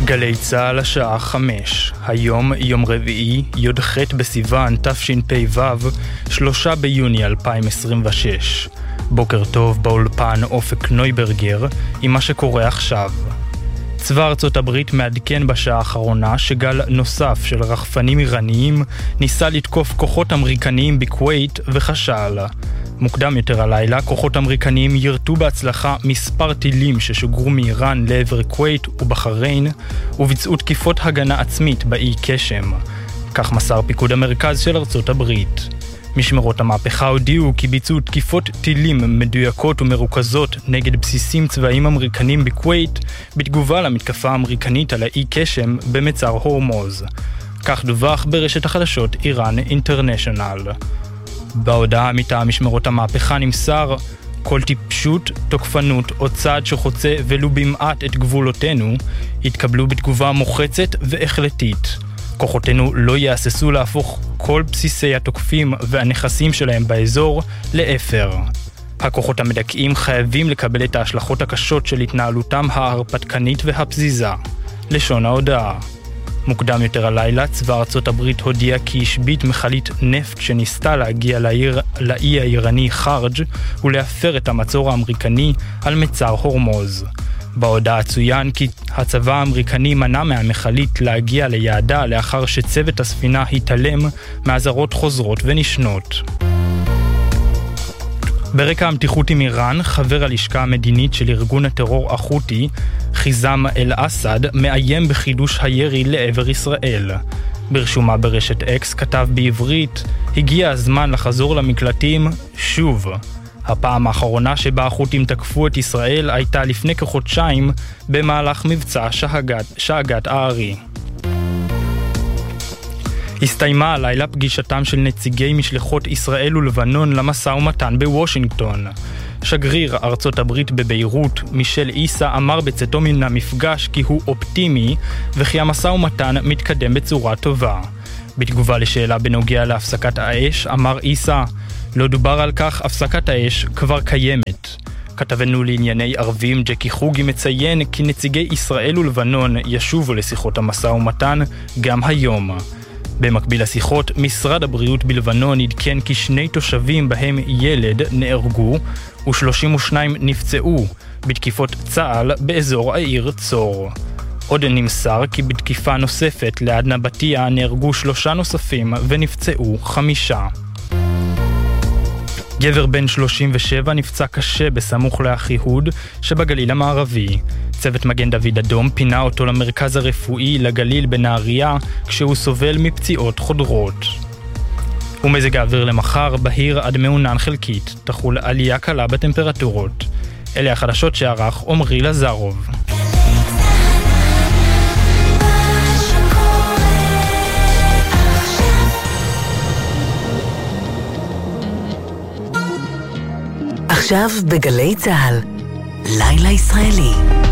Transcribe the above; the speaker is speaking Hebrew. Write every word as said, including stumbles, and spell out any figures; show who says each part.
Speaker 1: גלי צהל השעה חמש. היום יום רביעי, י"ח בסיוון תשפ"ו, שלושה ביוני אלפיים עשרים ושש. בוקר טוב באולפן אופק נויברגר עם מה שקורה עכשיו. צבא ארצות הברית מעדכן בשעה האחרונה שגל נוסף של רחפנים איראניים ניסה לתקוף כוחות אמריקניים בכווית וחשל. מוקדם יותר הלילה, כוחות אמריקניים ירתו בהצלחה מספר טילים ששוגרו מאיראן לעבר כווית ובחריין, וביצעו תקיפות הגנה עצמית באי קשם. כך מסר פיקוד המרכז של ארצות הברית. משמרות המהפכה הודיעו כי ביצעו תקיפות טילים מדויקות ומרוכזות נגד בסיסים צבאיים אמריקנים בכווית, בתגובה למתקפה האמריקנית על האי קשם במצר הורמוז. כך דווח ברשת החדשות איראן אינטרנשיונל. בהודעה מטעם משמרות המהפכה נמסר, כל טיפשות, תוקפנות או צעד שחוצה ולו במעט את גבולותינו, התקבלו בתגובה מוחצת והחלטית. כוחותינו לא יאססו להפוך כל בסיסי התוקפים והנכסים שלהם באזור לאפר. הכוחות המדכאים חייבים לקבל את ההשלכות הקשות של התנהלותם ההרפתקנית והפזיזה. לשון ההודעה. מוקדם יותר הלילה, צבא ארצות הברית הודיע כי השבית מכלית נפט שניסתה להגיע לעיר, לאי האיראני חרג' ולהפר את המצור האמריקני על מצר הורמוז. בהודעה צוין כי הצבא האמריקני מנע מהמכלית להגיע ליעדה לאחר שצוות הספינה התעלם מאזהרות חוזרות ונשנות. ברקע המתיחות עם איראן, חבר הלשכה המדינית של ארגון הטרור החותי, חיזם אל-אסד, מאיים בחידוש הירי לעבר ישראל. ברשומה ברשת אקס כתב בעברית, הגיע הזמן לחזור למקלטים שוב. הפעם האחרונה שבה החות'ים תקפו את ישראל הייתה לפני כחודשיים במהלך מבצע שאגת, שאגת הארי. הסתיימה הלילה פגישתם של נציגי משלחות ישראל ולבנון למשא ומתן בוושינגטון. שגריר ארצות הברית בביירות, מישל איסה, אמר בצאתו מן המפגש כי הוא אופטימי וכי המשא ומתן מתקדם בצורה טובה. בתגובה לשאלה בנוגע להפסקת האש, אמר איסה, לא דובר על כך, הפסקת האש כבר קיימת. כתבנו לענייני ערבים ג'קי חוגי מציין כי נציגי ישראל ולבנון ישובו לשיחות המשא ומתן גם היום. במקביל לשיחות, משרד הבריאות בלבנון עדכן כי שני תושבים בהם ילד נהרגו ו-שלושים ושניים נפצעו בתקיפות צה"ל באזור העיר צור. עוד נמסר כי בתקיפה נוספת ליד נבטיה נהרגו שלושה נוספים ונפצעו חמישה. גבר בן שלושים ושבע נפצע קשה בסמוך לאחיהוד שבגליל המערבי. צוות מגן דוד אדום פינה אותו למרכז הרפואי לגליל בנהריה כשהוא סובל מפציעות חודרות. ומזג האוויר למחר בהיר עד מעונן חלקית, תחול עלייה קלה בטמפרטורות. אלה החדשות שערך עומרי לזרוב.
Speaker 2: עכשיו בגלי צהל, לילה ישראלי.